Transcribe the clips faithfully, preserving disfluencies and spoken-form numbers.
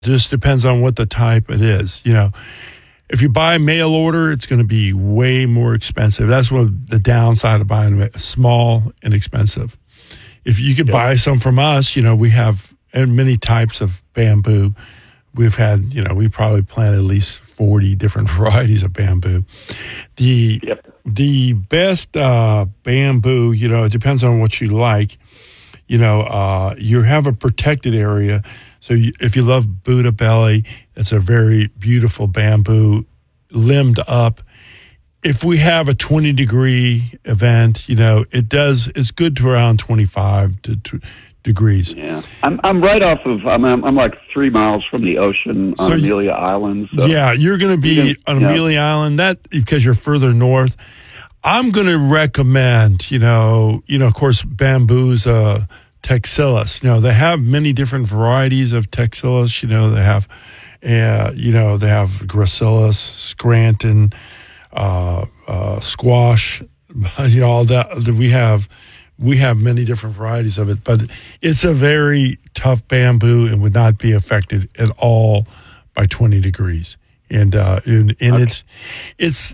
Just depends on what the type it is. You know, if you buy mail order, it's going to be way more expensive. That's what the downside of buying it, small and expensive. If you could Yep. buy some from us, you know, we have many types of bamboo. We've had, you know, we probably planted at least forty different varieties of bamboo. The Yep. the best uh, bamboo, you know, it depends on what you like. You know, uh, you have a protected area. So you, if you love Buddha belly, it's a very beautiful bamboo, limbed up. If we have a twenty degree event, you know, it does, it's good to around twenty-five to, to degrees. Yeah, I'm I'm right off of I'm I'm, I'm like three miles from the ocean on So you- Amelia Island. So Yeah, you're going to be You can- on yeah. Amelia Island, that because you're further north. I'm going to recommend, you know, you know, of course, bamboo's uh, Texillus. You know, they have many different varieties of Texillus. You know, they have, uh, you know, they have Gracillus, Scranton, uh, uh, squash. You know, all that that we have. We have many different varieties of it, but it's a very tough bamboo and would not be affected at all by twenty degrees. And uh, and, and Okay. it's it's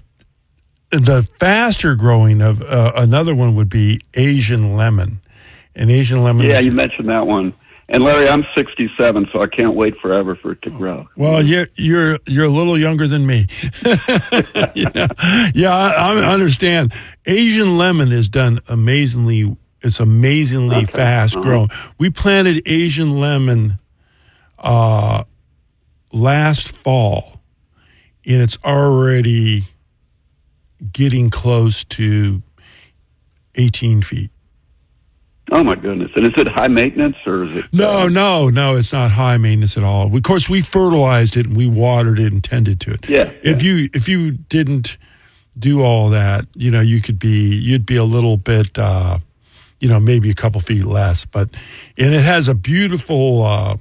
the faster growing of uh, another one would be Asian lemon. And Asian lemon. yeah, is, you mentioned that one. And Larry, I'm sixty-seven, so I can't wait forever for it to grow. Well, you're you're you're a little younger than me. You know? Yeah, I, I understand. Asian lemon is done amazingly. It's amazingly Okay. fast Uh-huh. growing. We planted Asian lemon uh, last fall, and it's already getting close to eighteen feet. Oh my goodness! And is it high maintenance or is it? No, uh, no, no, it's not high maintenance at all. Of course, we fertilized it and we watered it and tended to it. Yeah, If yeah. you if you didn't do all that, you know, you could be you'd be a little bit, uh, you know, maybe a couple feet less. But and it has a beautiful uh,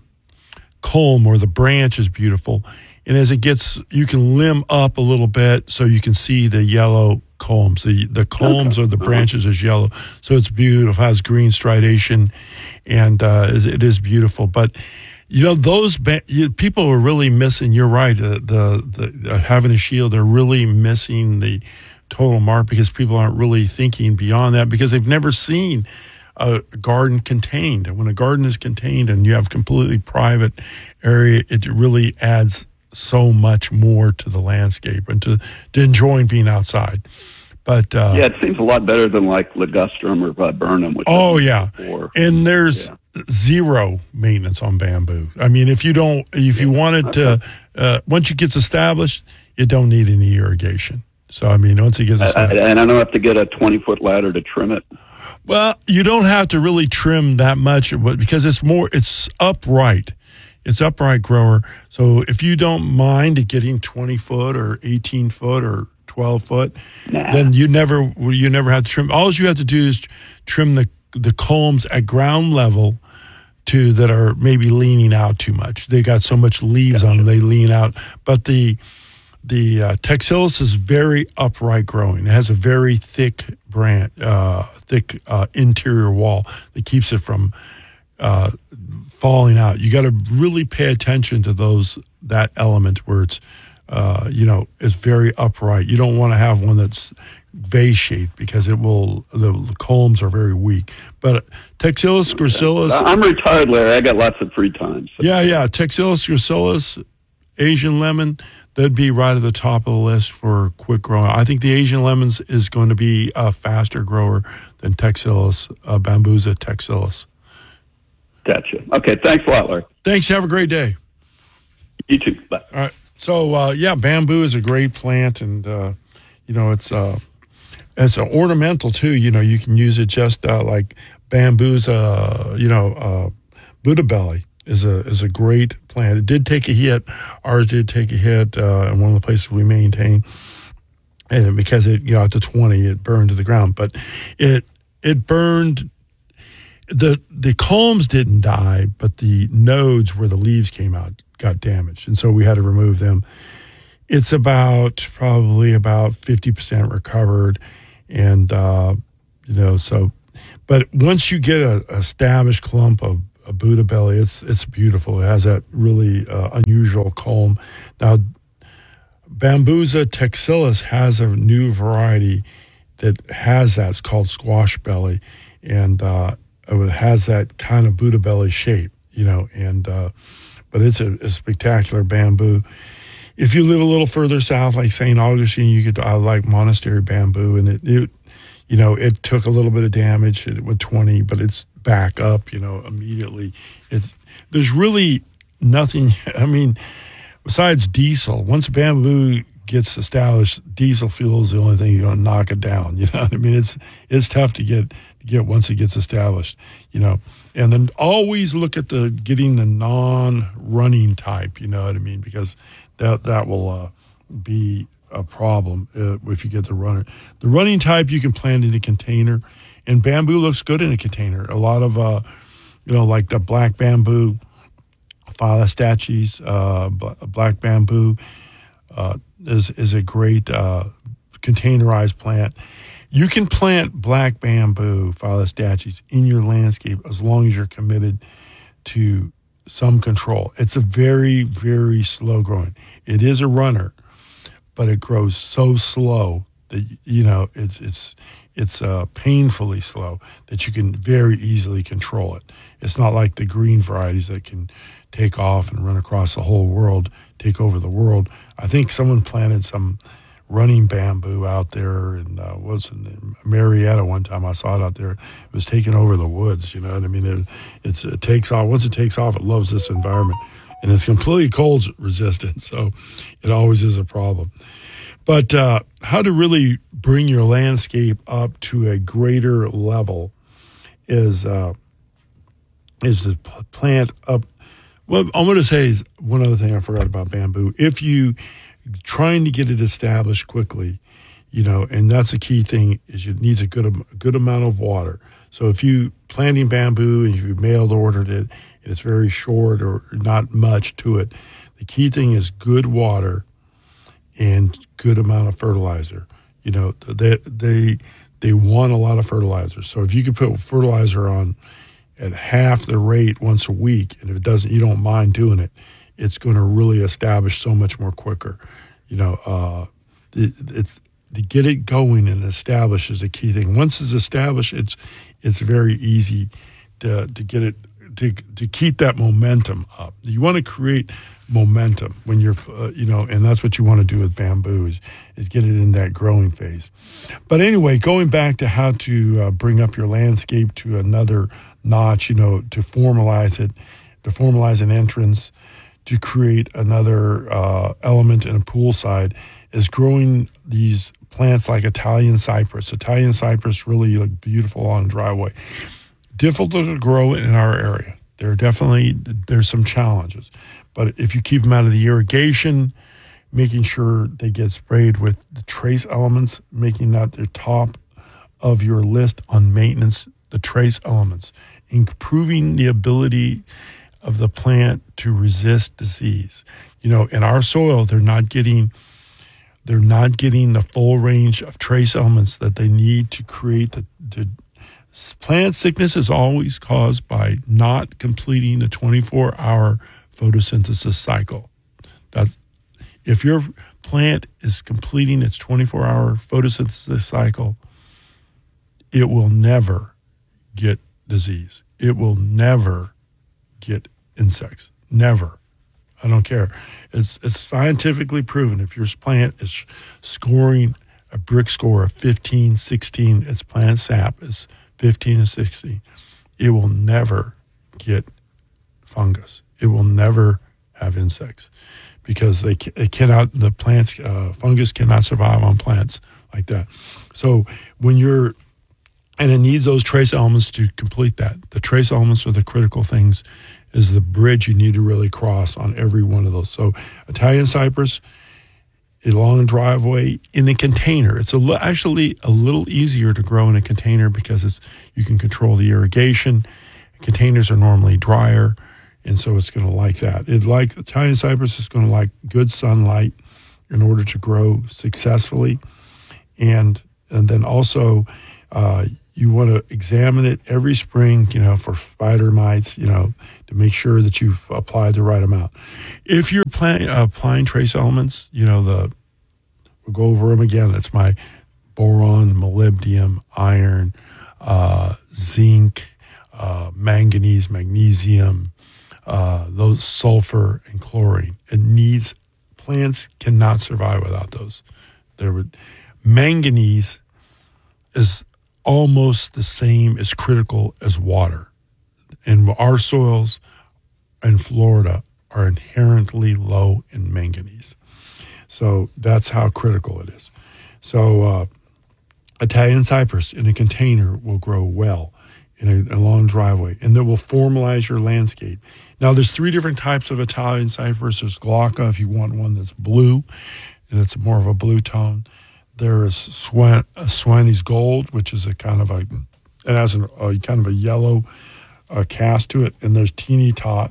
culm, or the branch is beautiful. And as it gets, you can limb up a little bit so you can see the yellow culms. The the culms Okay. or the Uh-huh. branches is yellow, so it's beautiful. It has green striation, and uh, it it is beautiful. But you know, those ba- you, people are really missing. You're right. The the, the uh, having a shield, they're really missing the total mark because people aren't really thinking beyond that because they've never seen a garden contained. And when a garden is contained and you have completely private area, it really adds so much more to the landscape and to, to enjoying being outside. But uh, Yeah, it seems a lot better than like ligustrum or viburnum. Which oh I've used yeah, before. and there's Yeah. zero maintenance on bamboo. I mean, if you don't, if you wanted to, uh, once it gets established, you don't need any irrigation. So I mean, once it gets I, I, established, and I don't have to get a twenty foot ladder to trim it. well, you don't have to really trim that much but- because it's more, it's upright. It's upright grower. So if you don't mind it getting twenty foot or eighteen foot or twelve foot, Nah. then you never you never have to trim. All you have to do is trim the the culms at ground level to that are maybe leaning out too much. They got so much leaves on them, they lean out. But the the uh, Texillus is very upright growing. It has a very thick branch, uh, thick uh, interior wall that keeps it from uh, falling out. You got to really pay attention to those that element where it's uh, you know it's very upright. You don't want to have one that's vase shaped because it will the, the culms are very weak. But Texillus gracillus, I'm retired, Larry. I got lots of free time. So. yeah, yeah, Texillus gracillus, Asian lemon, that'd be right at the top of the list for quick growing. I think the Asian lemons is going to be a faster grower than Texillus, uh, Bambusa texillus. Gotcha. Okay, thanks a lot, Larry. Thanks. Have a great day. You too. Bye. All right. So uh, yeah, bamboo is a great plant, and uh, you know it's uh, it's an ornamental too. You know, you can use it just uh, like bamboo's. Uh, you know, uh, Buddha belly is a is a great plant. It did take a hit. Ours did take a hit uh, in one of the places we maintain, and because it got to twenty, it burned to the ground. But it it burned. The the culms didn't die, but the nodes where the leaves came out got damaged, and so we had to remove them. It's about probably about fifty percent recovered, and uh, you know so. But once you get a, a established clump of a Buddha belly. It's it's beautiful. It has that really uh, unusual culm. Now, Bambusa textilis has a new variety that has that. It's called squash belly, and uh, it has that kind of Buddha belly shape, you know. And uh, but it's a, a spectacular bamboo. If you live a little further south, like Saint Augustine, you could I like monastery bamboo, and it, it you know it took a little bit of damage with twenty, but it's back up, you know, immediately. It there's really nothing. I mean, besides diesel, once bamboo gets established, diesel fuel is the only thing you're going to knock it down. You know what I mean? It's it's tough to get to get once it gets established. You know, and then always look at the getting the non-running type. You know what I mean? Because that that will uh, be a problem uh, if you get the runner. The running type you can plant in a container, and bamboo looks good in a container. A lot of uh, you know, like the black bamboo, Phyllus stachys, uh, black bamboo. Uh, is is a great uh, containerized plant. You can plant black bamboo, Phyllus stachys, in your landscape as long as you're committed to some control. It's a very, very slow growing. It is a runner, but it grows so slow that, you know, it's it's it's uh, painfully slow that you can very easily control it. It's not like the green varieties that can take off and run across the whole world, take over the world. I think someone planted some running bamboo out there in, uh, what's the name? Marietta one time. I saw it out there. It was taking over the woods, you know what I mean? It, it's, it takes off. Once it takes off, it loves this environment. And it's completely cold resistant, so it always is a problem. But uh, how to really bring your landscape up to a greater level is uh, is to plant up. Well, I'm going to say one other thing I forgot about bamboo. If you trying to get it established quickly, you know, and that's a key thing, is it needs a good a good amount of water. So if you planting bamboo and if you mailed ordered it, and it's very short or not much to it, the key thing is good water and good amount of fertilizer. You know, they they they want a lot of fertilizer. So if you could put fertilizer on at half the rate once a week, and if it doesn't, you don't mind doing it, it's going to really establish so much more quicker. You know, uh, it, it's to get it going and establish is a key thing. Once it's established, it's it's very easy to to get it to to keep that momentum up. You want to create momentum when you're, uh, you know, and that's what you want to do with bamboo is, is get it in that growing phase. But anyway, going back to how to uh, bring up your landscape to another notch, you know, to formalize it, to formalize an entrance, to create another uh, element in a poolside, is growing these plants like Italian cypress. Italian cypress really look beautiful on driveway. Difficult to grow in our area. There are definitely, there's some challenges. But if you keep them out of the irrigation, making sure they get sprayed with the trace elements, making that the top of your list on maintenance, the trace elements, improving the ability of the plant to resist disease. You know, in our soil, they're not getting they're not getting the full range of trace elements that they need to create the, the plant sickness is always caused by not completing the twenty-four hour photosynthesis cycle. That's, if your plant is completing its twenty-four hour photosynthesis cycle, it will never get disease. It will never get insects. Never. I don't care. It's it's scientifically proven. If your plant is scoring a brick score of fifteen, sixteen, its plant sap is fifteen and sixteen, it will never get fungus. It will never have insects because they it cannot, the plants, uh, fungus cannot survive on plants like that. So when you're, and it needs those trace elements to complete that. The trace elements are the critical things, is the bridge you need to really cross on every one of those. So Italian cypress, along a driveway in a container. It's a, actually a little easier to grow in a container because it's you can control the irrigation. Containers are normally drier, and so it's going to like that. It like Italian cypress is going to like good sunlight in order to grow successfully, and and then also uh, You want to examine it every spring, you know, for spider mites, you know, to make sure that you've applied the right amount. If you're applying, uh, applying trace elements, you know, the we'll go over them again. That's my boron, molybdenum, iron, uh, zinc, uh, manganese, magnesium, uh, those sulfur and chlorine. It needs, plants cannot survive without those. There would, manganese is almost the same as critical as water. And our soils in Florida are inherently low in manganese. So that's how critical it is. So uh, Italian cypress in a container will grow well in a, a long driveway, and that will formalize your landscape. Now, there's three different types of Italian cypress. There's glauca, if you want one that's blue, that's more of a blue tone. There is Swan, uh, Swanee's Gold, which is a kind of a, it has an, a kind of a yellow uh, cast to it. And there's Teeny Tot,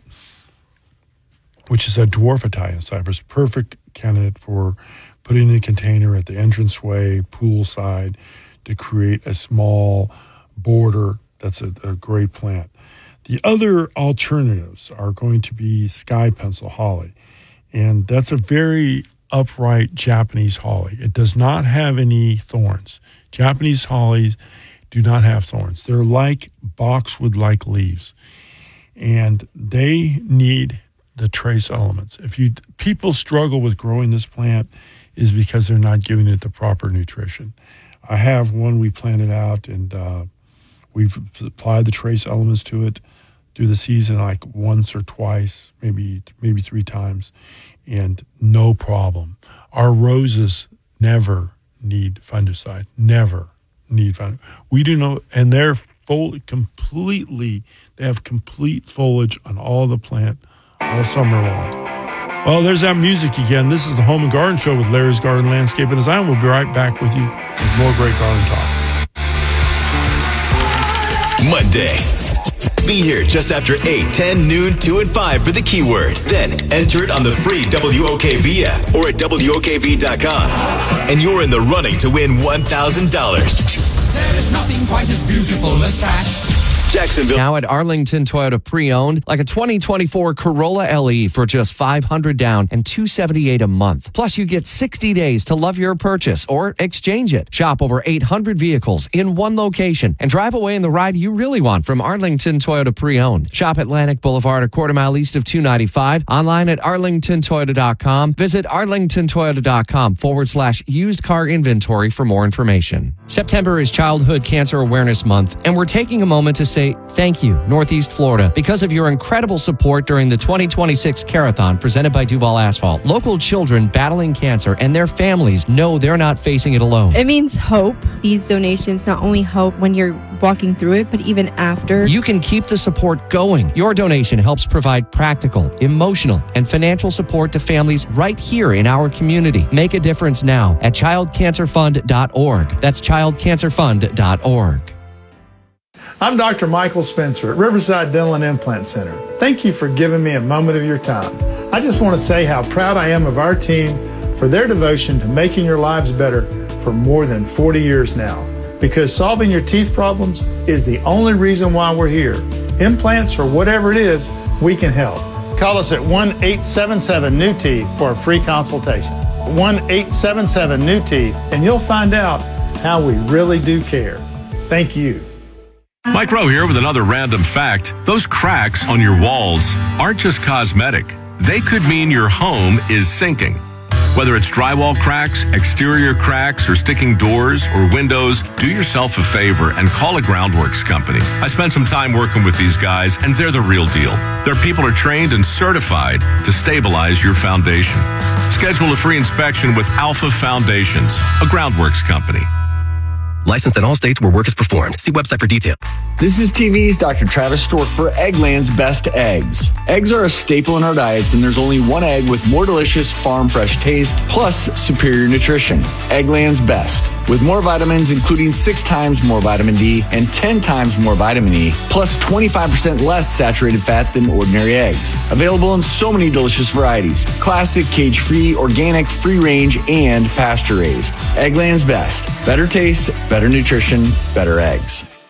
which is a dwarf Italian cypress, perfect candidate for putting in a container at the entranceway, poolside, to create a small border. That's a, a great plant. The other alternatives are going to be sky pencil holly, and that's a very upright Japanese holly. It does not have any thorns. Japanese hollies do not have thorns. They're like boxwood-like leaves, and they need the trace elements. If you people struggle with growing this plant is because they're not giving it the proper nutrition. I have one we planted out, and uh, we've applied the trace elements to it through the season, like once or twice, maybe maybe three times, and no problem. Our roses never need fungicide, never need fungicide. We do know, and they're full, completely, they have complete foliage on all the plant all summer long. Well, there's that music again. This is the Home and Garden Show with Larry's Garden Landscape and Design. We'll be right back with you with more great garden talk. Monday. Be here just after eight, ten, noon, two, and five for the keyword. Then enter it on the free W O K V app or at W O K V dot com. And you're in the running to win one thousand dollars. There is nothing quite as beautiful as cash. Jacksonville. Now at Arlington Toyota Pre-Owned, like a twenty twenty-four Corolla L E for just five hundred dollars down and two hundred seventy-eight dollars a month. Plus, you get sixty days to love your purchase or exchange it. Shop over eight hundred vehicles in one location and drive away in the ride you really want from Arlington Toyota Pre-Owned. Shop Atlantic Boulevard, a quarter mile east of two ninety-five. Online at arlington toyota dot com. Visit arlington toyota dot com forward slash used car inventory for more information. September is Childhood Cancer Awareness Month, and we're taking a moment to say thank you, Northeast Florida, because of your incredible support during the twenty twenty-six Carathon presented by Duval Asphalt. Local children battling cancer and their families know they're not facing it alone. It means hope. These donations not only help when you're walking through it, but even after. You can keep the support going. Your donation helps provide practical, emotional, and financial support to families right here in our community. Make a difference now at child cancer fund dot org. That's child cancer fund dot org. I'm Doctor Michael Spencer at Riverside Dental and Implant Center. Thank you for giving me a moment of your time. I just want to say how proud I am of our team for their devotion to making your lives better for more than forty years now. Because solving your teeth problems is the only reason why we're here. Implants or whatever it is, we can help. Call us at one eight seven seven new teeth for a free consultation. one eight seven seven new teeth, and you'll find out how we really do care. Thank you. Mike Rowe here with another random fact. Those cracks on your walls aren't just cosmetic. They could mean your home is sinking. Whether it's drywall cracks, exterior cracks, or sticking doors or windows, do yourself a favor and call a Groundworks company. I spent some time working with these guys, and they're the real deal. Their people are trained and certified to stabilize your foundation. Schedule a free inspection with Alpha Foundations, a Groundworks company. Licensed in all states where work is performed. See website for detail. This is T V's Doctor Travis Stork for Eggland's Best Eggs. Eggs are a staple in our diets, and there's only one egg with more delicious farm fresh taste plus superior nutrition. Eggland's Best. With more vitamins, including six times more vitamin D and ten times more vitamin E, plus twenty-five percent less saturated fat than ordinary eggs. Available in so many delicious varieties. Classic, cage-free, organic, free-range, and pasture-raised. Eggland's Best. Better taste, better nutrition, better eggs.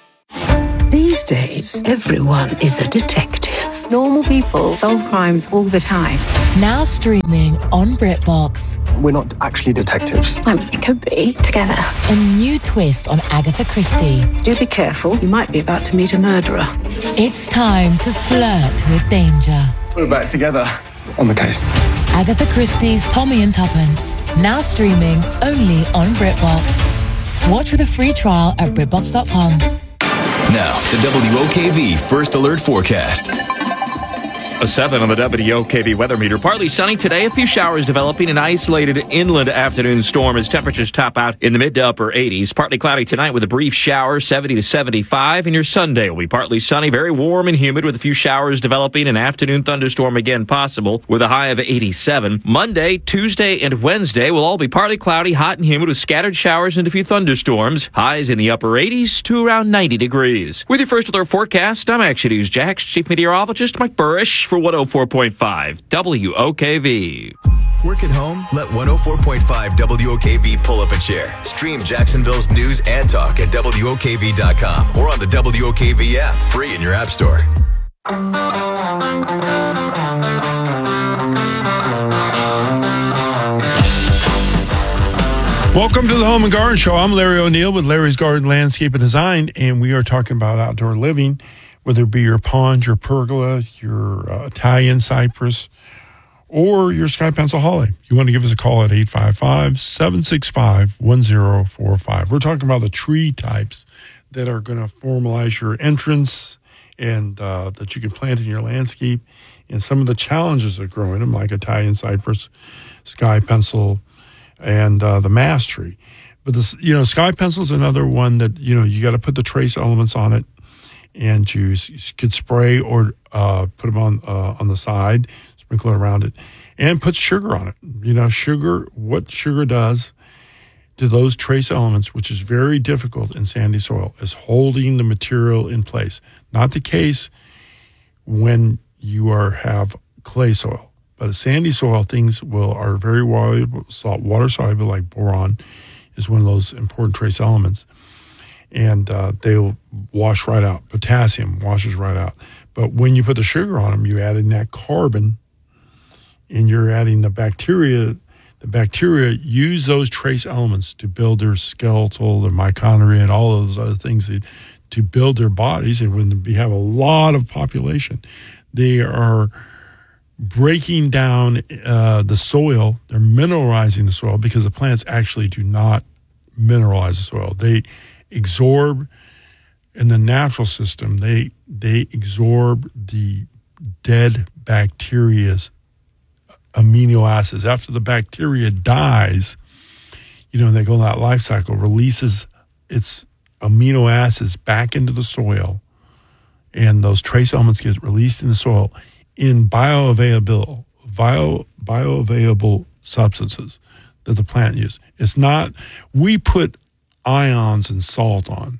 days, everyone is a detective. Normal people solve crimes all the time. Now streaming on BritBox. We're not actually detectives. Um, it could be together. A new twist on Agatha Christie. Do be careful, you might be about to meet a murderer. It's time to flirt with danger. We're back together on the case. Agatha Christie's Tommy and Tuppence. Now streaming only on BritBox. Watch with a free trial at BritBox dot com. Now, the W O K V First Alert Forecast. A seven on the W O K V weather meter. Partly sunny today. A few showers developing. An isolated inland afternoon storm as temperatures top out in the mid to upper eighties. Partly cloudy tonight with a brief shower, seventy to seventy-five. And your Sunday will be partly sunny, very warm and humid with a few showers developing. An afternoon thunderstorm again possible with a high of eighty-seven. Monday, Tuesday, and Wednesday will all be partly cloudy, hot and humid with scattered showers and a few thunderstorms. Highs in the upper eighties to around ninety degrees. With your First Alert forecast, I'm Action News Jax Chief Meteorologist Mike Burrish for one oh four point five W O K V. Work at home? Let one oh four point five W O K V pull up a chair. Stream Jacksonville's news and talk at W O K V dot com or on the W O K V app, free in your app store. Welcome to the Home and Garden Show. I'm Larry O'Neill with Larry's Garden Landscape and Design, and we are talking about outdoor living, whether it be your pond, your pergola, your uh, Italian cypress, or your sky pencil holly. You want to give us a call at eight five five, seven six five, one oh four five. We're talking about the tree types that are going to formalize your entrance and uh, that you can plant in your landscape, and some of the challenges of growing them, like Italian cypress, sky pencil, and uh, the mass tree. But this, you know, sky pencil is another one that, you know, you got to put the trace elements on it, and you, you could spray or uh, put them on uh, on the side, sprinkle it around it, and put sugar on it. You know, sugar, what sugar does to those trace elements, which is very difficult in sandy soil, is holding the material in place. Not the case when you are have clay soil. But a sandy soil, things will are very water, water soluble, like boron is one of those important trace elements. And uh, they'll wash right out. Potassium washes right out. But when you put the sugar on them, you add in that carbon, and you're adding the bacteria. The bacteria use those trace elements to build their skeletal, their mitochondria, and all those other things that, to build their bodies. And when we have a lot of population, they are breaking down uh, the soil. They're mineralizing the soil, because the plants actually do not mineralize the soil. They absorb in the natural system. They they absorb the dead bacteria's amino acids. After the bacteria dies, you know, they go in that life cycle, releases its amino acids back into the soil, and those trace elements get released in the soil in bioavailable, bio, bioavailable substances that the plant uses. It's not, we put ions and salt on.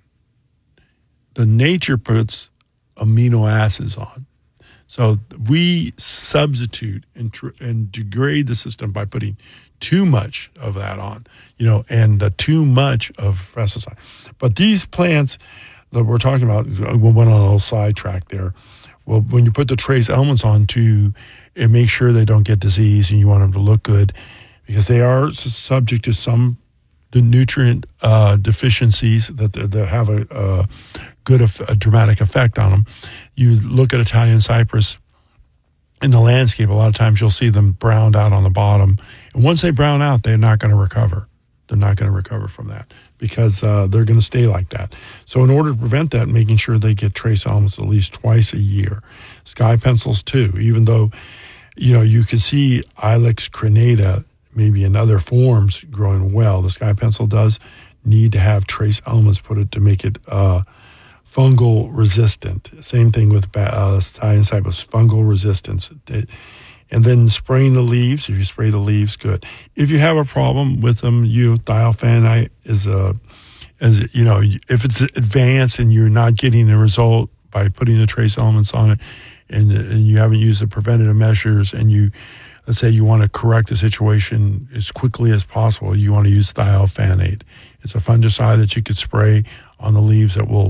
The nature puts amino acids on. So we substitute and, tr- and degrade the system by putting too much of that on, you know, and uh, too much of pesticide. But these plants that we're talking about, we went on a little sidetrack there. Well, when you put the trace elements on to it make sure they don't get disease, and you want them to look good, because they are subject to some the nutrient uh, deficiencies that that have a, a good, a dramatic effect on them. You look at Italian cypress in the landscape, a lot of times you'll see them browned out on the bottom. And once they brown out, they're not going to recover. They're not going to recover from that, because uh, they're going to stay like that. So in order to prevent that, making sure they get trace elements at least twice a year. Sky pencils too, even though, you know, you can see Ilex crenata maybe in other forms growing well. The sky pencil does need to have trace elements put it to make it uh, fungal resistant. Same thing with uh, Italian cypress, fungal resistance. It, And then spraying the leaves. If you spray the leaves, good. If you have a problem with them, you thiophanite is a, as you know, if it's advanced and you're not getting the result by putting the trace elements on it, and, and you haven't used the preventative measures, and you, let's say you want to correct the situation as quickly as possible, you want to use thiophanate. It's a fungicide that you could spray on the leaves that will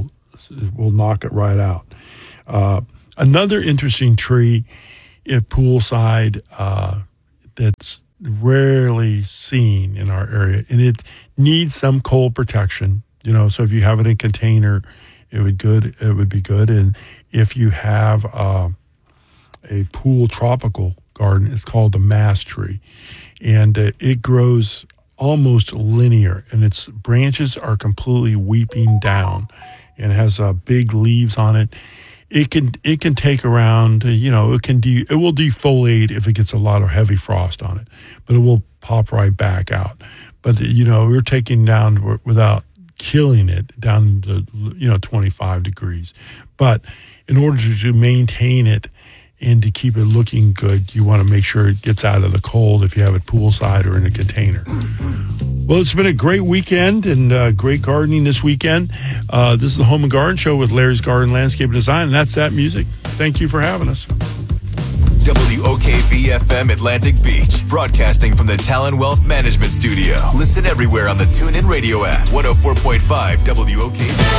it will knock it right out. Uh, another interesting tree at poolside uh, that's rarely seen in our area, and it needs some cold protection. You know, so if you have it in a container, it would good. It would be good. And if you have uh, a pool tropical garden, it's called the mass tree, and uh, it grows almost linear, and its branches are completely weeping down, and it has uh, big leaves on it. It can it can take around, you know, it can de- it will defoliate if it gets a lot of heavy frost on it, but it will pop right back out. But you know, we're taking down without killing it down to, you know, twenty-five degrees. But in order to, to maintain it and to keep it looking good, you want to make sure it gets out of the cold if you have it poolside or in a container. Well, it's been a great weekend and uh, great gardening this weekend. Uh, this is the Home and Garden Show with Larry's Garden Landscape Design, and that's that music. Thank you for having us. W O K V F M Atlantic Beach, broadcasting from the Talon Wealth Management Studio. Listen everywhere on the TuneIn Radio app. one oh four point five W O K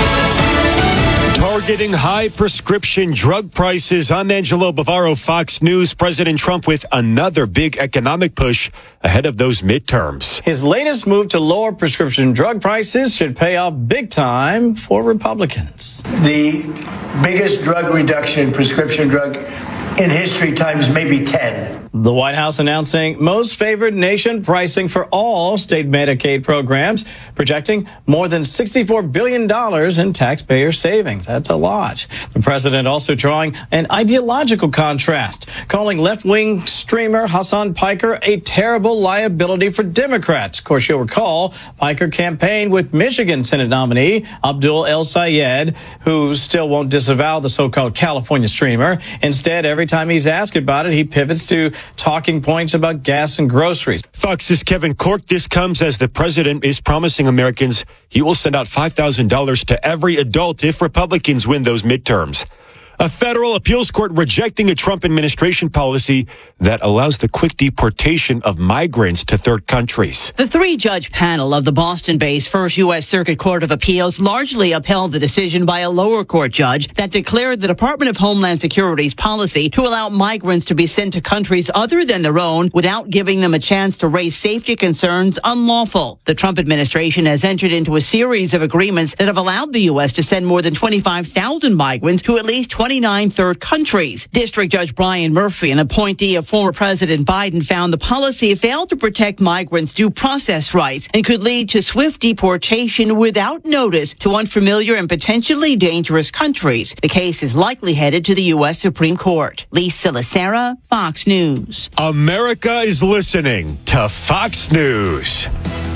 V. Targeting high prescription drug prices. I'm Angelo Bavaro, Fox News. President Trump with another big economic push ahead of those midterms. His latest move to lower prescription drug prices should pay off big time for Republicans. The biggest drug reduction in prescription drug in history times maybe ten. The White House announcing most favored nation pricing for all state Medicaid programs, projecting more than sixty-four billion dollars in taxpayer savings. That's a lot. The president also drawing an ideological contrast, calling left-wing streamer Hassan Piker a terrible liability for Democrats. Of course, you'll recall Piker campaigned with Michigan Senate nominee Abdul El Sayed, who still won't disavow the so-called California streamer. Instead, every time he's asked about it, he pivots to talking points about gas and groceries. Fox's Kevin Corke. This comes as the president is promising Americans he will send out five thousand dollars to every adult if Republicans win those midterms. A federal appeals court rejecting a Trump administration policy that allows the quick deportation of migrants to third countries. The three-judge panel of the Boston-based First U S Circuit Court of Appeals largely upheld the decision by a lower court judge that declared the Department of Homeland Security's policy to allow migrants to be sent to countries other than their own without giving them a chance to raise safety concerns unlawful. The Trump administration has entered into a series of agreements that have allowed the U S to send more than twenty-five thousand migrants to at least twenty-nine third countries. District Judge Brian Murphy, an appointee of former President Biden, found the policy failed to protect migrants' due process rights and could lead to swift deportation without notice to unfamiliar and potentially dangerous countries. The case is likely headed to the U S Supreme Court. Lisa Lacera, Fox News. America is listening to Fox News.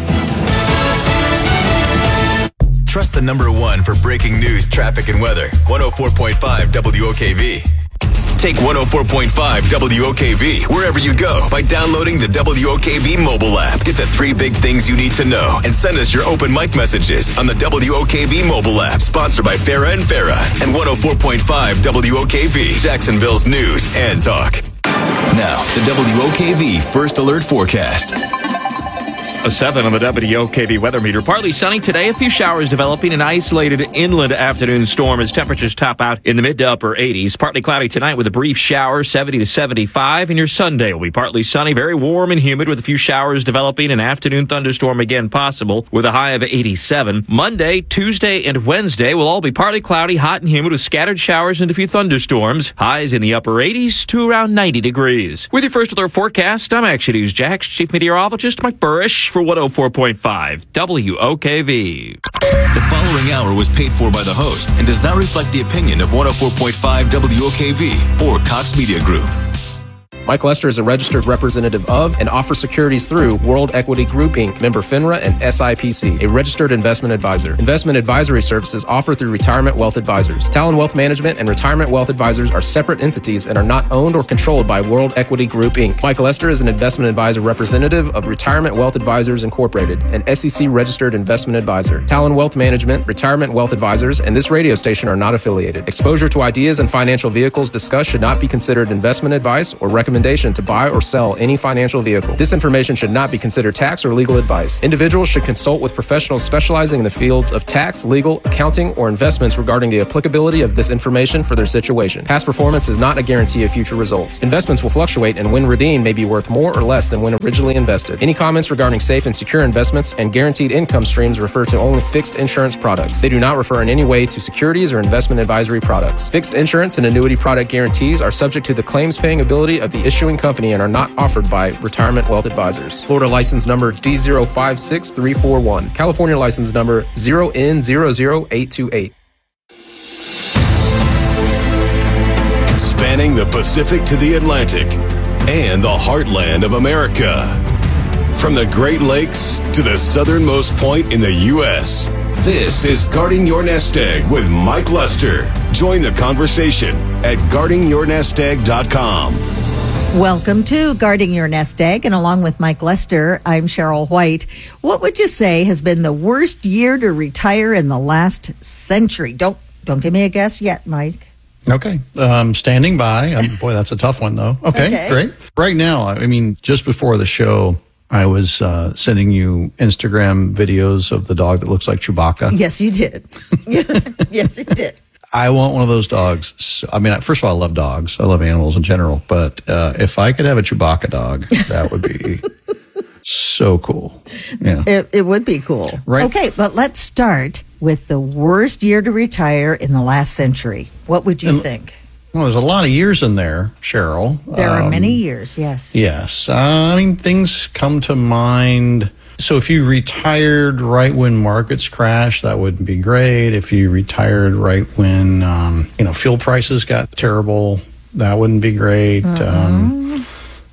Trust the number one for breaking news, traffic, and weather. one oh four point five W O K V. Take one oh four point five W O K V wherever you go by downloading the W O K V mobile app. Get the three big things you need to know and send us your open mic messages on the W O K V mobile app. Sponsored by Farah and Farah and one oh four point five W O K V, Jacksonville's news and talk. Now, the W O K V First Alert Forecast. A seven on the W O K V weather meter. Partly sunny today. A few showers developing. An isolated inland afternoon storm as temperatures top out in the mid to upper eighties. Partly cloudy tonight with a brief shower, seventy to seventy-five. And your Sunday will be partly sunny, very warm and humid with a few showers developing. An afternoon thunderstorm again possible with a high of eighty-seven. Monday, Tuesday, and Wednesday will all be partly cloudy, hot and humid with scattered showers and a few thunderstorms. Highs in the upper eighties to around ninety degrees. With your First Alert forecast, I'm Action News Jax Chief Meteorologist Mike Burrish for one oh four point five W O K V. The following hour was paid for by the host and does not reflect the opinion of one oh four point five W O K V or Cox Media Group. Mike Lester is a registered representative of and offers securities through World Equity Group, Incorporated, member FINRA and S I P C, a registered investment advisor. Investment advisory services offered through Retirement Wealth Advisors. Talon Wealth Management and Retirement Wealth Advisors are separate entities and are not owned or controlled by World Equity Group, Incorporated. Mike Lester is an investment advisor representative of Retirement Wealth Advisors Incorporated, an S E C registered investment advisor. Talon Wealth Management, Retirement Wealth Advisors, and this radio station are not affiliated. Exposure to ideas and financial vehicles discussed should not be considered investment advice or recommendation recommendation to buy or sell any financial vehicle. This information should not be considered tax or legal advice. Individuals should consult with professionals specializing in the fields of tax, legal, accounting, or investments regarding the applicability of this information for their situation. Past performance is not a guarantee of future results. Investments will fluctuate, and when redeemed may be worth more or less than when originally invested. Any comments regarding safe and secure investments and guaranteed income streams refer to only fixed insurance products. They do not refer in any way to securities or investment advisory products. Fixed insurance and annuity product guarantees are subject to the claims paying ability of the issuing company and are not offered by Retirement Wealth Advisors. Florida license number D zero five six three four one. California license number zero N zero zero eight two eight. Spanning the Pacific to the Atlantic and the heartland of America. From the Great Lakes to the southernmost point in the U S, this is Guarding Your Nest Egg with Mike Lester. Join the conversation at guarding your nest egg dot com. Welcome to Guarding Your Nest Egg, and along with Mike Lester, I'm Cheryl White. What would you say has been the worst year to retire in the last century? Don't don't give me a guess yet, Mike. Okay. Um, standing by. Um, boy, that's a tough one, though. Okay, okay, great. Right now, I mean, just before the show, I was uh, sending you Instagram videos of the dog that looks like Chewbacca. Yes, you did. Yes, you did. I want one of those dogs. So, I mean, first of all, I love dogs. I love animals in general. But uh, if I could have a Chewbacca dog, that would be so cool. Yeah, it, it would be cool. Right. Okay, but let's start with the worst year to retire in the last century. What would you and, think? Well, there's a lot of years in there, Cheryl. There um, are many years, yes. Yes. Uh, I mean, things come to mind. So if you retired right when markets crashed, that wouldn't be great. If you retired right when, um, you know, fuel prices got terrible, that wouldn't be great. Mm-hmm. Um,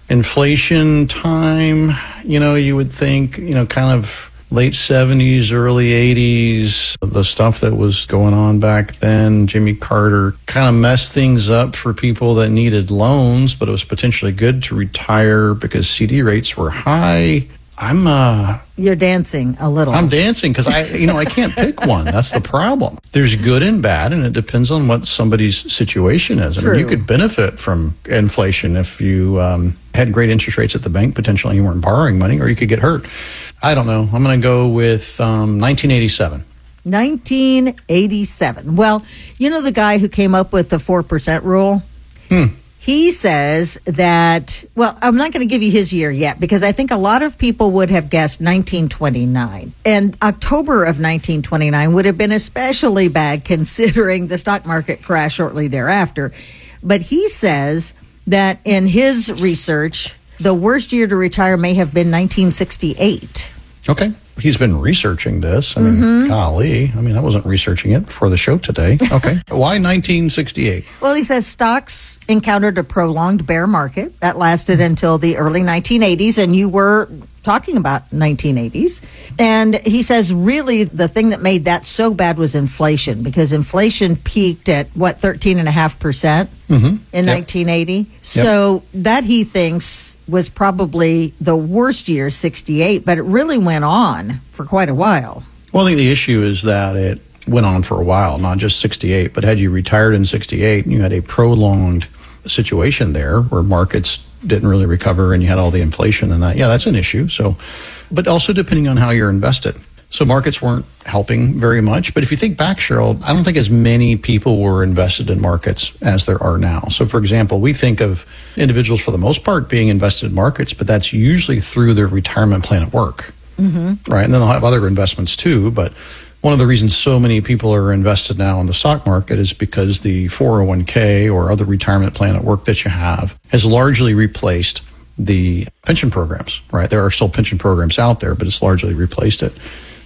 inflation time, you know, you would think, you know, kind of late seventies, early eighties, the stuff that was going on back then, Jimmy Carter kind of messed things up for people that needed loans, but it was potentially good to retire because C D rates were high. I'm uh You're dancing a little. I'm dancing because I you know I can't pick one. That's the problem. There's good and bad, and it depends on what somebody's situation is. True. I mean, you could benefit from inflation if you um, had great interest rates at the bank, potentially you weren't borrowing money, or you could get hurt. I don't know. I'm going to go with um, nineteen eighty-seven. nineteen eighty-seven. Well, you know the guy who came up with the four percent rule? Hmm. He says that, well, I'm not going to give you his year yet because I think a lot of people would have guessed nineteen twenty-nine. And October of nineteen twenty-nine would have been especially bad considering the stock market crash shortly thereafter. But he says that in his research, the worst year to retire may have been nineteen sixty-eight. Okay. He's been researching this. I mean, mm-hmm. golly. I mean, I wasn't researching it before the show today. Okay. Why nineteen sixty-eight? Well, he says stocks encountered a prolonged bear market that lasted until the early nineteen eighties, and you were talking about nineteen eighties. And he says really the thing that made that so bad was inflation, because inflation peaked at, what, thirteen point five percent mm-hmm. in yep. nineteen eighty. Yep. So that, he thinks, was probably the worst year, sixty-eight, but it really went on for quite a while. Well, I think the issue is that it went on for a while, not just sixty-eight, but had you retired in sixty-eight and you had a prolonged situation there where markets didn't really recover and you had all the inflation and that, yeah, that's an issue. So, but also depending on how you're invested. So markets weren't helping very much. But if you think back, Cheryl, I don't think as many people were invested in markets as there are now. So, for example, we think of individuals for the most part being invested in markets, but that's usually through their retirement plan at work, mm-hmm. right? And then they'll have other investments too. But one of the reasons so many people are invested now in the stock market is because the four oh one k or other retirement plan at work that you have has largely replaced the pension programs, right? There are still pension programs out there, but it's largely replaced it.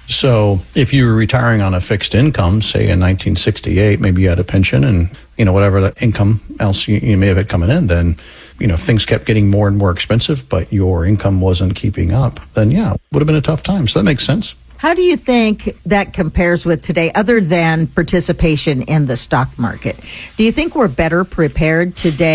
So if you were retiring on a fixed income, say in nineteen sixty-eight, maybe you had a pension and, you know, whatever the income else you, you may have had coming in, then, you know, if things kept getting more and more expensive, but your income wasn't keeping up, then yeah, it would have been a tough time. So that makes sense. How do you think that compares with today, other than participation in the stock market? Do you think we're better prepared today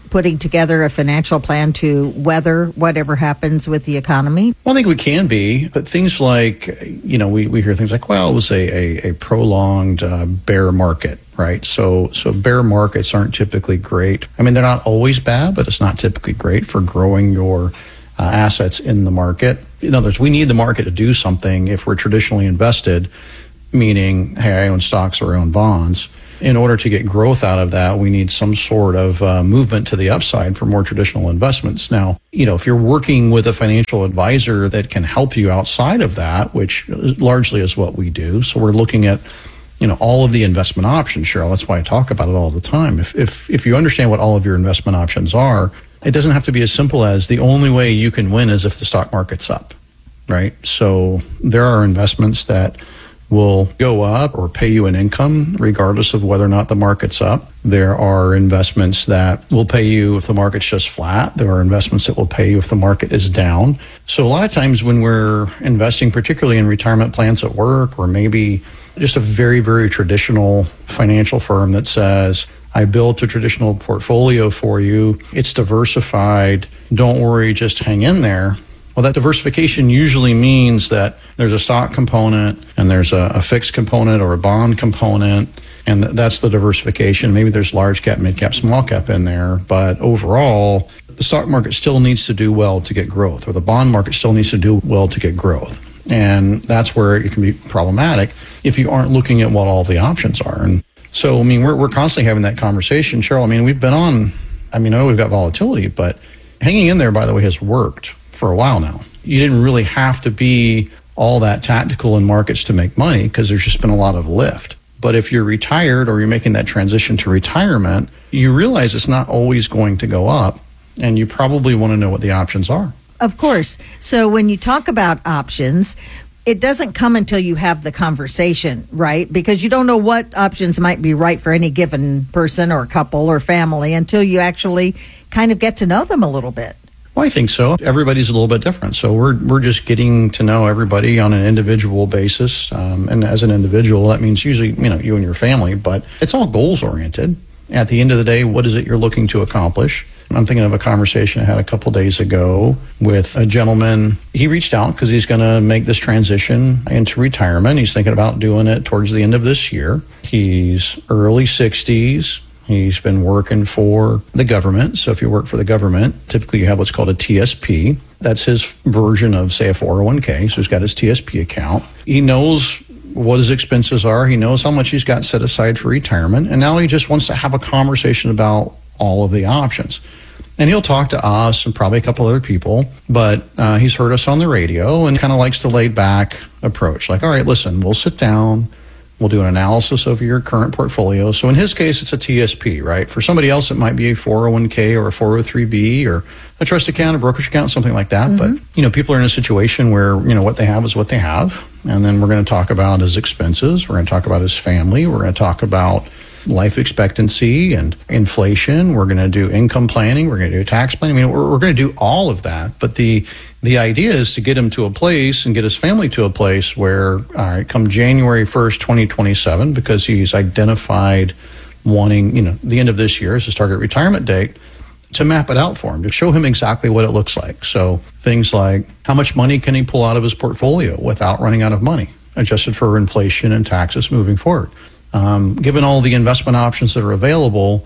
putting together a financial plan to weather whatever happens with the economy? Well, I think we can be, but things like, you know, we, we hear things like, well, it was a, a, a prolonged uh, bear market, right? So, so bear markets aren't typically great. I mean, they're not always bad, but it's not typically great for growing your uh, assets in the market. In other words, we need the market to do something if we're traditionally invested, meaning, hey, I own stocks or I own bonds. In order to get growth out of that, we need some sort of uh, movement to the upside for more traditional investments. Now, you know, if you're working with a financial advisor that can help you outside of that, which largely is what we do. So we're looking at, you know, all of the investment options, Cheryl. That's why I talk about it all the time. If, if, if you understand what all of your investment options are, it doesn't have to be as simple as the only way you can win is if the stock market's up, right? So there are investments that will go up or pay you an income regardless of whether or not the market's up. There are investments that will pay you if the market's just flat. There are investments that will pay you if the market is down. So a lot of times when we're investing, particularly in retirement plans at work, or maybe just a very, very traditional financial firm that says, I built a traditional portfolio for you, it's diversified, don't worry, just hang in there. Well, that diversification usually means that there's a stock component and there's a, a fixed component or a bond component, and th- that's the diversification. Maybe there's large cap, mid cap, small cap in there, but overall, the stock market still needs to do well to get growth, or the bond market still needs to do well to get growth. And that's where it can be problematic if you aren't looking at what all the options are. And so, I mean, we're, we're constantly having that conversation. Cheryl, I mean, we've been on, I mean, I know we've got volatility, but hanging in there, by the way, has worked for a while now. You didn't really have to be all that tactical in markets to make money because there's just been a lot of lift. But if you're retired or you're making that transition to retirement, you realize it's not always going to go up, and you probably want to know what the options are. Of course. So when you talk about options, it doesn't come until you have the conversation, right? Because you don't know what options might be right for any given person or couple or family until you actually kind of get to know them a little bit. Well, I think so. Everybody's a little bit different. So we're we're just getting to know everybody on an individual basis. Um, and as an individual, that means usually, you know, you and your family, but it's all goals oriented. At the end of the day, what is it you're looking to accomplish? I'm thinking of a conversation I had a couple days ago with a gentleman. He reached out because he's going to make this transition into retirement. He's thinking about doing it towards the end of this year. He's early sixties. He's been working for the government. So if you work for the government, typically you have what's called a T S P. That's his version of, say, a four oh one k. So he's got his T S P account. He knows what his expenses are. He knows how much he's got set aside for retirement. And now he just wants to have a conversation about all of the options. And he'll talk to us and probably a couple other people, but uh, he's heard us on the radio and kind of likes the laid back approach. Like, all right, listen, we'll sit down. We'll do an analysis of your current portfolio. So in his case, it's a T S P, right? For somebody else, it might be a four oh one k or a four oh three b or a trust account, a brokerage account, something like that. Mm-hmm. But, you know, people are in a situation where, you know, what they have is what they have. And then we're going to talk about his expenses. We're going to talk about his family. We're going to talk about life expectancy and inflation. We're going to do income planning. We're going to do tax planning. I mean, we're, we're going to do all of that. But the the idea is to get him to a place and get his family to a place where, all right, come January first, twenty twenty-seven, because he's identified wanting, you know, the end of this year as his target retirement date, to map it out for him, to show him exactly what it looks like. So things like how much money can he pull out of his portfolio without running out of money, adjusted for inflation and taxes moving forward. Um, given all the investment options that are available,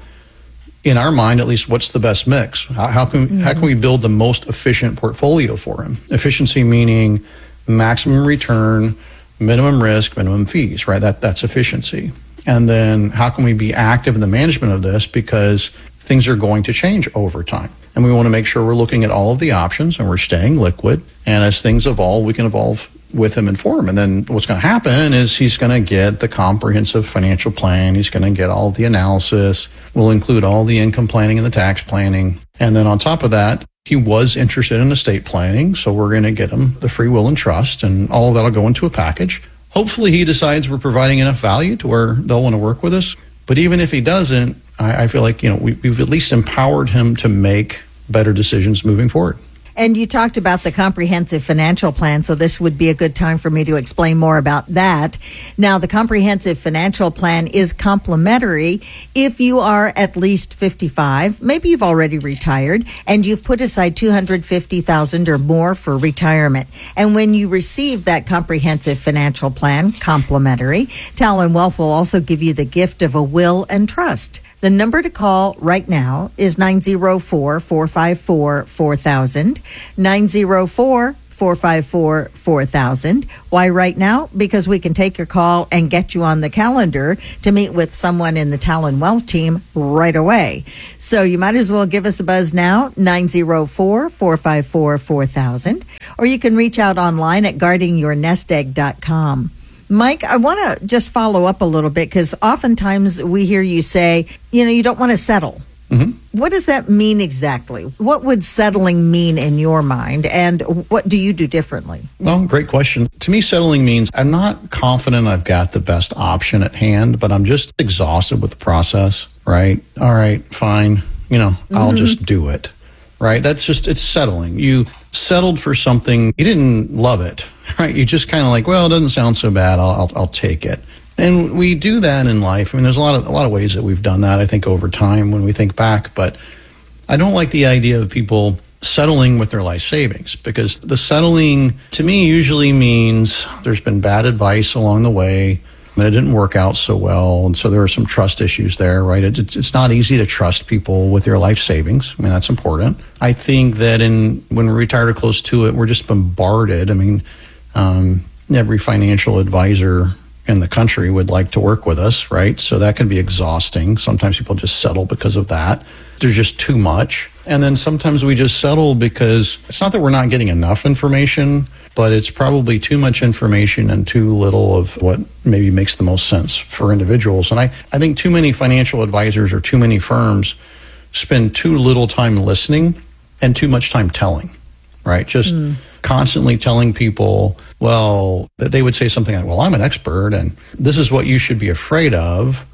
in our mind, at least, what's the best mix? How, how can mm-hmm. how can we build the most efficient portfolio for him? Efficiency meaning maximum return, minimum risk, minimum fees, right? That that's efficiency. And then how can we be active in the management of this, because things are going to change over time. And we want to make sure we're looking at all of the options and we're staying liquid. And as things evolve, we can evolve with him and for him. And then what's going to happen is he's going to get the comprehensive financial plan. He's going to get all the analysis. We'll include all the income planning and the tax planning. And then on top of that, he was interested in estate planning. So we're going to get him the free will and trust, and all of that will go into a package. Hopefully he decides we're providing enough value to where they'll want to work with us. But even if he doesn't, I, I feel like, you know, we, we've at least empowered him to make better decisions moving forward. And you talked about the comprehensive financial plan, so this would be a good time for me to explain more about that. Now, the comprehensive financial plan is complimentary if you are at least fifty-five, maybe you've already retired, and you've put aside two hundred fifty thousand dollars or more for retirement. And when you receive that comprehensive financial plan, complimentary, Talon Wealth will also give you the gift of a will and trust. The number to call right now is nine oh four, four five four, four thousand, nine oh four, four five four, four thousand. Why right now? Because we can take your call and get you on the calendar to meet with someone in the Talon Wealth team right away. So you might as well give us a buzz now, nine oh four, four five four, four thousand, or you can reach out online at guarding your nest egg dot com. Mike, I want to just follow up a little bit because oftentimes we hear you say, you know, you don't want to settle. Mm-hmm. What does that mean exactly? What would settling mean in your mind, and what do you do differently? Well, great question. To me, settling means I'm not confident I've got the best option at hand, but I'm just exhausted with the process, right? All right, fine. You know, mm-hmm. I'll just do it, right? That's just, it's settling. You settled for something, you didn't love it, right? You just kind of like, well, it doesn't sound so bad. I'll, I'll, I'll take it. And we do that in life. I mean, there's a lot of a lot of ways that we've done that, I think, over time when we think back. But I don't like the idea of people settling with their life savings, because the settling, to me, usually means there's been bad advice along the way, and it didn't work out so well. And so there are some trust issues there, right? It, it's, it's not easy to trust people with their life savings. I mean, that's important. I think that in when we're retired or close to it, we're just bombarded. I mean, um, every financial advisor in the country would like to work with us, right? So that can be exhausting. Sometimes people just settle because of that. There's just too much. And then sometimes we just settle because it's not that we're not getting enough information, but it's probably too much information and too little of what maybe makes the most sense for individuals. And I, I think too many financial advisors or too many firms spend too little time listening and too much time telling, right? Just mm. constantly telling people, well, that they would say something like, well, I'm an expert and this is what you should be afraid of.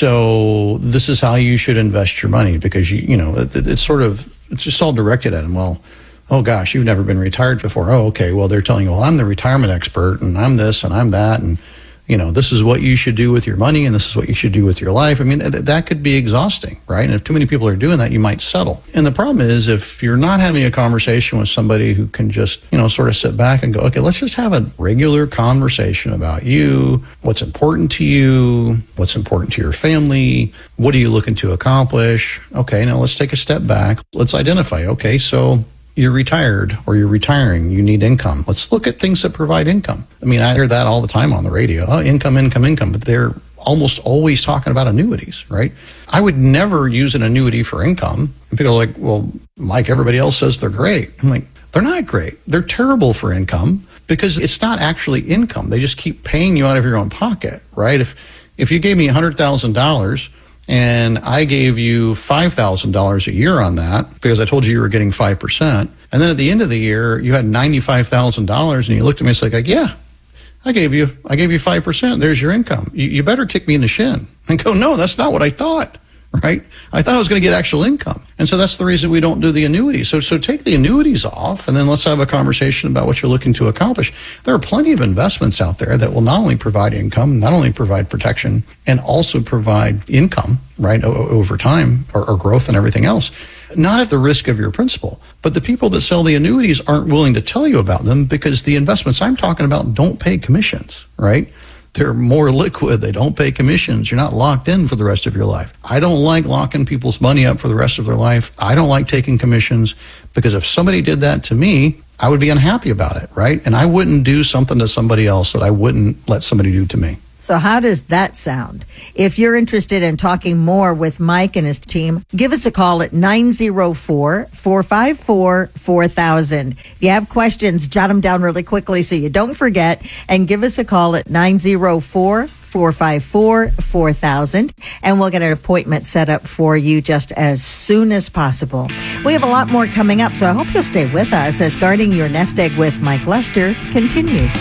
So this is how you should invest your money, because, you you know, it, it's sort of, it's just all directed at them. Well, oh gosh, you've never been retired before. Oh, okay. Well, they're telling you, well, I'm the retirement expert and I'm this and I'm that. And, you know, this is what you should do with your money and this is what you should do with your life. I mean, th- that could be exhausting, right? And if too many people are doing that, you might settle. And the problem is, if you're not having a conversation with somebody who can just, you know, sort of sit back and go, okay, let's just have a regular conversation about you, what's important to you, what's important to your family, what are you looking to accomplish? Okay, now let's take a step back. Let's identify, okay, so you're retired or you're retiring, you need income. Let's look at things that provide income. I mean, I hear that all the time on the radio. Oh, income, income, income. But they're almost always talking about annuities, right? I would never use an annuity for income. And people are like, well, Mike, everybody else says they're great. I'm like, they're not great. They're terrible for income because it's not actually income. They just keep paying you out of your own pocket, right? If if you gave me one hundred thousand dollars and I gave you five thousand dollars a year on that because I told you you were getting five percent. And then at the end of the year, you had ninety-five thousand dollars and you looked at me and said, like, yeah, I gave you I gave you five percent. There's your income. You, you better kick me in the shin. And go, no, that's not what I thought, right? I thought I was going to get actual income. And so that's the reason we don't do the annuities. So, so take the annuities off and then let's have a conversation about what you're looking to accomplish. There are plenty of investments out there that will not only provide income, not only provide protection, and also provide income, right, o- over time or, or growth and everything else. Not at the risk of your principal. But the people that sell the annuities aren't willing to tell you about them because the investments I'm talking about don't pay commissions, right? They're more liquid. They don't pay commissions. You're not locked in for the rest of your life. I don't like locking people's money up for the rest of their life. I don't like taking commissions because if somebody did that to me, I would be unhappy about it, right? And I wouldn't do something to somebody else that I wouldn't let somebody do to me. So how does that sound? If you're interested in talking more with Mike and his team, give us a call at nine oh four, four five four, four thousand. If you have questions, jot them down really quickly so you don't forget, and give us a call at nine oh four, four five four, four thousand, and we'll get an appointment set up for you just as soon as possible. We have a lot more coming up, so I hope you'll stay with us as Guarding Your Nest Egg with Mike Lester continues.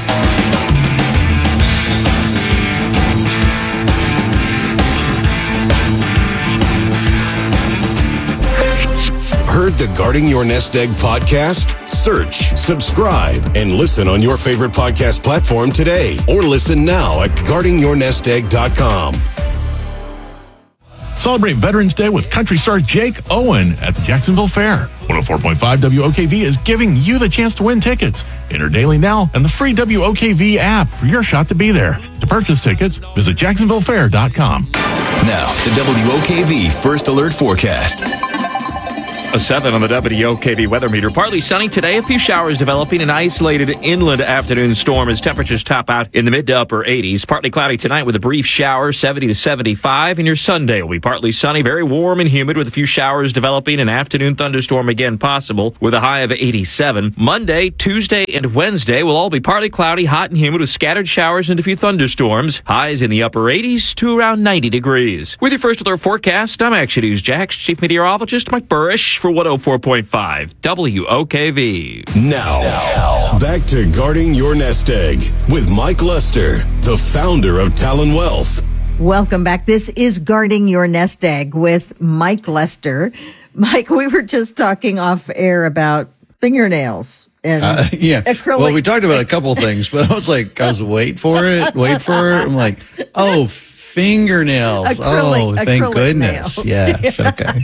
Are Heard the Guarding Your Nest Egg podcast? Search, subscribe, and listen on your favorite podcast platform today. Or listen now at guarding your nest egg dot com. Celebrate Veterans Day with country star Jake Owen at the Jacksonville Fair. one oh four point five W O K V is giving you the chance to win tickets. Enter daily now and the free W O K V app for your shot to be there. To purchase tickets, visit jacksonville fair dot com. Now, the W O K V First Alert Forecast. A seven on the W O K V weather meter. Partly sunny today. A few showers developing. An isolated inland afternoon storm as temperatures top out in the mid to upper eighties. Partly cloudy tonight with a brief shower, seventy to seventy-five. And your Sunday will be partly sunny, very warm and humid with a few showers developing. An afternoon thunderstorm again possible with a high of eighty-seven. Monday, Tuesday, and Wednesday will all be partly cloudy, hot and humid with scattered showers and a few thunderstorms. Highs in the upper eighties to around ninety degrees. With your First Alert forecast, I'm Action News Jax Chief Meteorologist Mike Burrish for one oh four point five W O K V. Now, now, back to Guarding Your Nest Egg with Mike Lester, the founder of Talon Wealth. Welcome back. This is Guarding Your Nest Egg with Mike Lester. Mike, we were just talking off air about fingernails. And uh, yeah. acrylic. Well, we talked about a couple of things, but I was like, I was wait for it, wait for it. I'm like, oh, fingernails. Acrylic, oh, thank acrylic goodness. nails. Yes. Okay.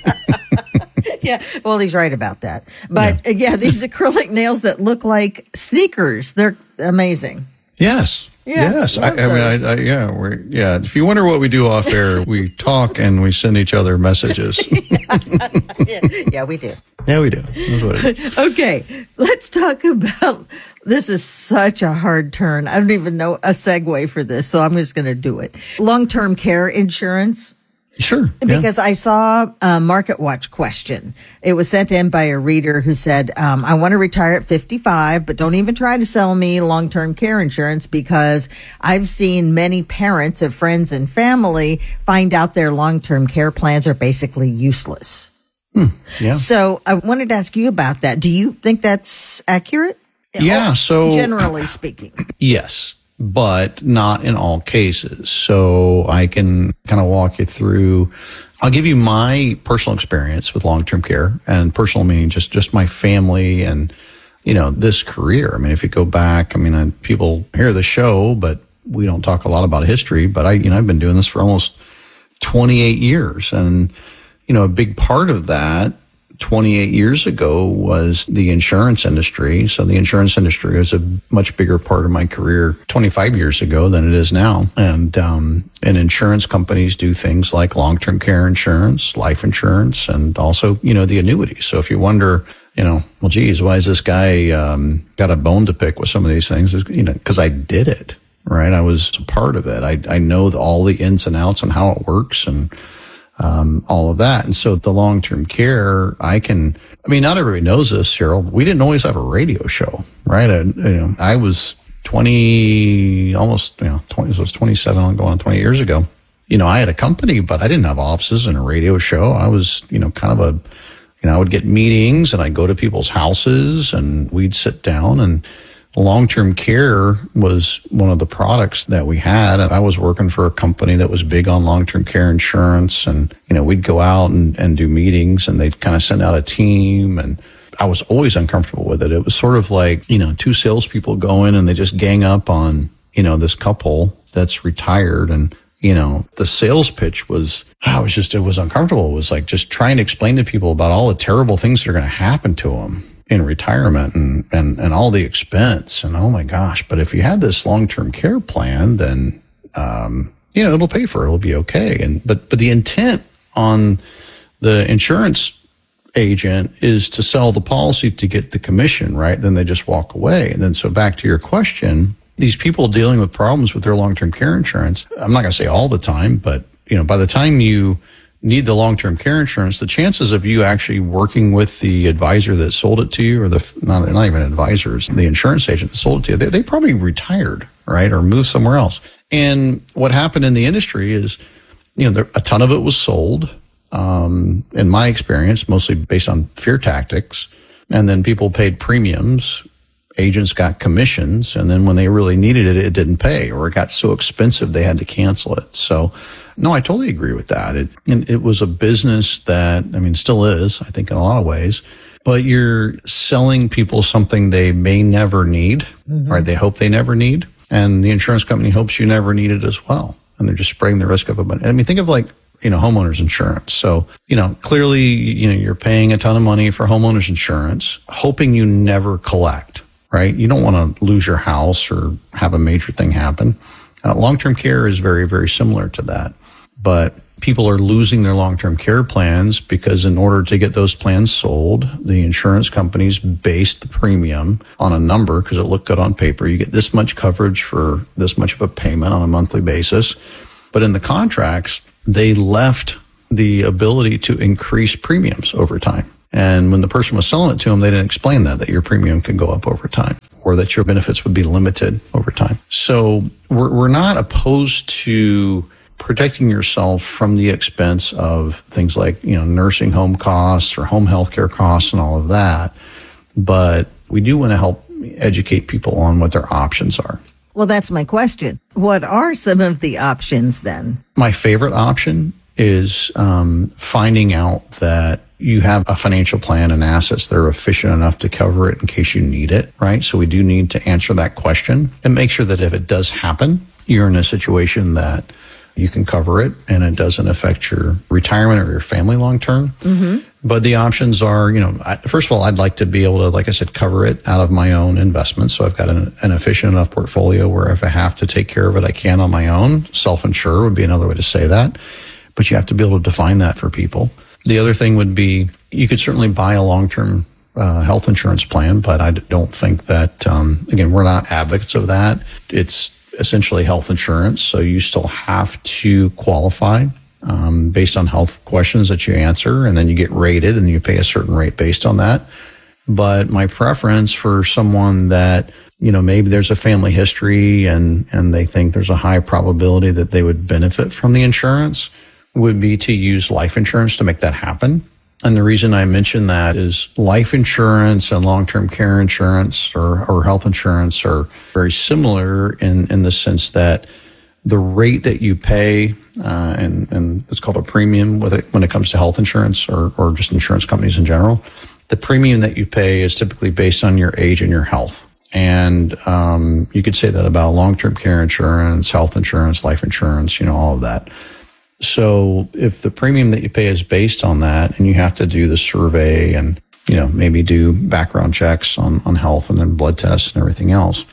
Yeah, well, he's right about that. But yeah. Uh, yeah, these acrylic nails that look like sneakers, they're amazing. Yes. Yeah, yes. I, I mean, I, I, yeah, we're, yeah. If you wonder what we do off air, we talk and we send each other messages. yeah, yeah, we do. Yeah, we do. That's what it is. Okay, let's talk about, this is such a hard turn. I don't even know a segue for this, so I'm just going to do it. Long-term care insurance. Sure. Because yeah. I saw a Market Watch question. It was sent in by a reader who said, um, I want to retire at fifty-five, but don't even try to sell me long-term care insurance because I've seen many parents of friends and family find out their long-term care plans are basically useless. Hmm. Yeah. So I wanted to ask you about that. Do you think that's accurate? Yeah. So generally speaking. Yes. But not in all cases. So I can kind of walk you through. I'll give you my personal experience with long-term care, and personal meaning just, just my family and, you know, this career. I mean, if you go back, I mean, I, people hear the show, but we don't talk a lot about history, but I, you know, I've been doing this for almost twenty-eight years. And, you know, a big part of that twenty-eight years ago was the insurance industry. So the insurance industry was a much bigger part of my career twenty-five years ago than it is now. And, um, and insurance companies do things like long-term care insurance, life insurance, and also, you know, the annuities. So if you wonder, you know, well, geez, why is this guy, um, got a bone to pick with some of these things? It's, you know, cause I did it, right? I was a part of it. I, I know the, all the ins and outs and how it works and, Um, all of that. And so the long-term care, I can, I mean, not everybody knows this, Cheryl. We didn't always have a radio show, right? I, you know, I was twenty, almost, you know, twenty, so it was twenty-seven, going on twenty years ago. You know, I had a company, but I didn't have offices and a radio show. I was, you know, kind of a, you know, I would get meetings and I'd go to people's houses and we'd sit down, and long-term care was one of the products that we had. I was working for a company that was big on long-term care insurance, and, you know, we'd go out and, and do meetings, and they'd kind of send out a team, and I was always uncomfortable with it. It was sort of like, you know, two salespeople go in and they just gang up on, you know, this couple that's retired, and, you know, the sales pitch was, I was just, it was uncomfortable. It was like just trying to explain to people about all the terrible things that are going to happen to them in retirement and, and, and all the expense. And oh my gosh, but if you had this long-term care plan, then, um, you know, it'll pay for it. It'll be okay. And, but, but the intent on the insurance agent is to sell the policy to get the commission, right? Then they just walk away. And then, so back to your question, these people dealing with problems with their long-term care insurance, I'm not going to say all the time, but, you know, by the time you need the long-term care insurance, the chances of you actually working with the advisor that sold it to you, or the, not, not even advisors, the insurance agent that sold it to you, they, they probably retired, right? Or moved somewhere else. And what happened in the industry is, you know, there, a ton of it was sold, um, in my experience, mostly based on fear tactics. And then people paid premiums agents got commissions, and then when they really needed it, it didn't pay, or it got so expensive they had to cancel it. So, no, I totally agree with that. It, and it was a business that, I mean, still is, I think, in a lot of ways. But you're selling people something they may never need, mm-hmm. right? They hope they never need. And the insurance company hopes you never need it as well. And they're just spreading the risk of it. But I mean, think of like, you know, homeowners insurance. So, you know, clearly, you know, you're paying a ton of money for homeowners insurance, hoping you never collect, right? You don't want to lose your house or have a major thing happen. Uh, long-term care is very, very similar to that. But people are losing their long-term care plans because in order to get those plans sold, the insurance companies based the premium on a number because it looked good on paper. You get this much coverage for this much of a payment on a monthly basis. But in the contracts, they left the ability to increase premiums over time. And when the person was selling it to them, they didn't explain that, that your premium could go up over time or that your benefits would be limited over time. So we're, we're not opposed to protecting yourself from the expense of things like, you know, nursing home costs or home health care costs and all of that. But we do want to help educate people on what their options are. Well, that's my question. What are some of the options then? My favorite option is um, finding out that you have a financial plan and assets that are efficient enough to cover it in case you need it, right? So we do need to answer that question and make sure that if it does happen, you're in a situation that you can cover it and it doesn't affect your retirement or your family long term. Mm-hmm. But the options are, you know, I, first of all, I'd like to be able to, like I said, cover it out of my own investments. So I've got an, an efficient enough portfolio where if I have to take care of it, I can on my own. Self-insure would be another way to say that. But you have to be able to define that for people. The other thing would be you could certainly buy a long-term uh, health insurance plan, but I don't think that, um, again, we're not advocates of that. It's essentially health insurance. So you still have to qualify um, based on health questions that you answer, and then you get rated and you pay a certain rate based on that. But my preference for someone that, you know, maybe there's a family history and, and they think there's a high probability that they would benefit from the insurance would be to use life insurance to make that happen. And the reason I mention that is life insurance and long-term care insurance or, or health insurance are very similar in, in the sense that the rate that you pay, uh, and, and it's called a premium with it when it comes to health insurance or, or just insurance companies in general, the premium that you pay is typically based on your age and your health. And um, you could say that about long-term care insurance, health insurance, life insurance, you know, all of that. So if the premium that you pay is based on that and you have to do the survey and, you know, maybe do background checks on, on health and then blood tests and everything else,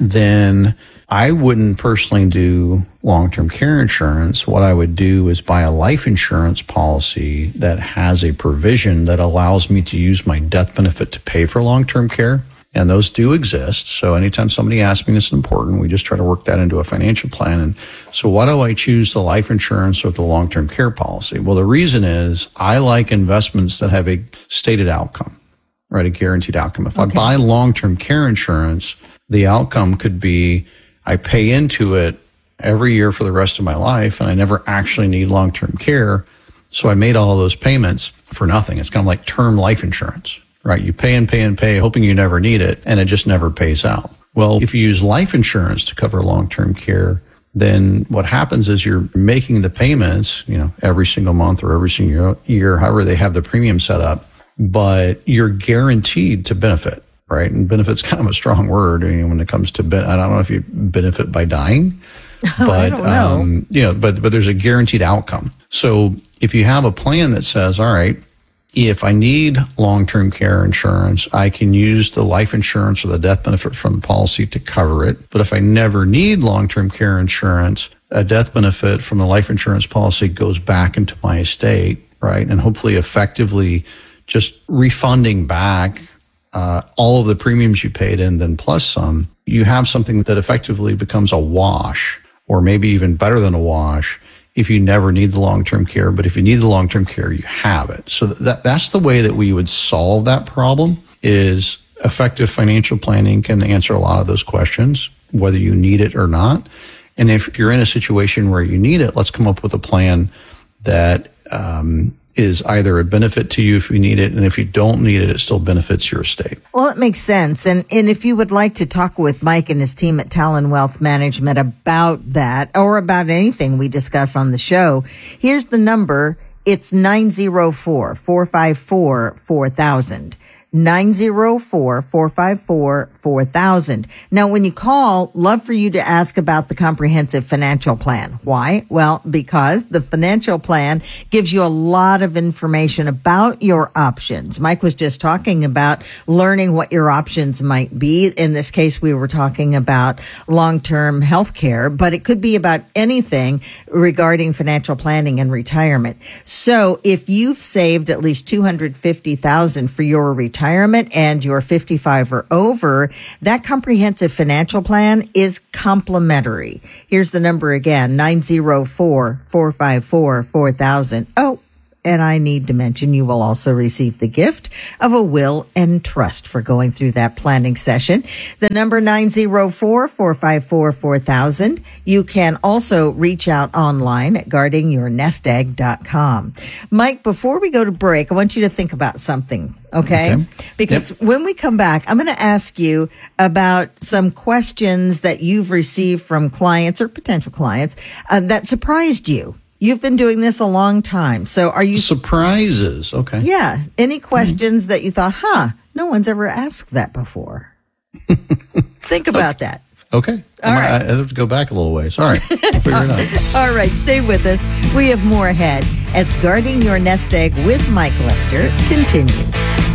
then I wouldn't personally do long-term care insurance. What I would do is buy a life insurance policy that has a provision that allows me to use my death benefit to pay for long-term care. And those do exist. So anytime somebody asks me, it's important. We just try to work that into a financial plan. And so why do I choose the life insurance or the long-term care policy? Well, the reason is I like investments that have a stated outcome, right? A guaranteed outcome. If okay. I buy long-term care insurance, the outcome could be I pay into it every year for the rest of my life and I never actually need long-term care. So I made all of those payments for nothing. It's kind of like term life insurance. Right, you pay and pay and pay, hoping you never need it, and it just never pays out. Well, if you use life insurance to cover long-term care, then what happens is you're making the payments, you know, every single month or every single year, however they have the premium set up, but you're guaranteed to benefit, right? And benefit's kind of a strong word, you know, when it comes to, ben- I don't know if you benefit by dying, but, I don't know. um, you know, but, but there's a guaranteed outcome. So if you have a plan that says, all right, if I need long-term care insurance, I can use the life insurance or the death benefit from the policy to cover it. But if I never need long-term care insurance, a death benefit from the life insurance policy goes back into my estate, right? And hopefully effectively just refunding back uh, all of the premiums you paid in, then plus some. You have something that effectively becomes a wash, or maybe even better than a wash, if you never need the long-term care. But if you need the long-term care, you have it. So that that's the way that we would solve that problem. Is effective financial planning can answer a lot of those questions, whether you need it or not. And if you're in a situation where you need it, let's come up with a plan that um, is either a benefit to you if you need it, and if you don't need it, it still benefits your estate. Well, it makes sense. And and if you would like to talk with Mike and his team at Talon Wealth Management about that or about anything we discuss on the show, here's the number. It's nine oh four, four five four, four thousand. nine oh four, four five four, four thousand. Now, when you call, love for you to ask about the comprehensive financial plan. Why? Well, because the financial plan gives you a lot of information about your options. Mike was just talking about learning what your options might be. In this case, we were talking about long-term health care, but it could be about anything regarding financial planning and retirement. So if you've saved at least two hundred fifty thousand dollars for your retirement, retirement and you're fifty-five or over, that comprehensive financial plan is complimentary. Here's the number again, nine oh four, four five four, four thousand. Oh, and I need to mention you will also receive the gift of a will and trust for going through that planning session. The number nine oh four, four five four, four thousand. You can also reach out online at guarding your nest egg dot com. Mike, before we go to break, I want you to think about something. Okay? okay. Because yep. when we come back, I'm going to ask you about some questions that you've received from clients or potential clients uh, that surprised you. You've been doing this a long time. So are you... Surprises. Okay. Yeah. Any questions mm-hmm. that you thought, huh, no one's ever asked that before? Think about okay. that. Okay. All right. I, I have to go back a little ways. All right. We'll figure it out. All right. Stay with us. We have more ahead as Guarding Your Nest Egg with Mike Lester continues.